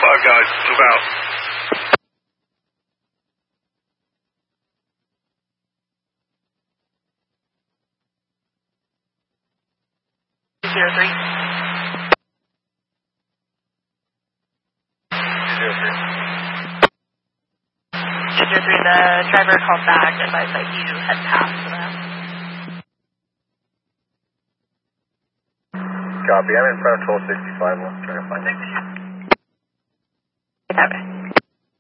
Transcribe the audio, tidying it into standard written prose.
5 guys, move out. Zero three. 203, the driver called back, advised that you had passed them. Copy, I'm in front of 1265, we'll try to find you. Okay.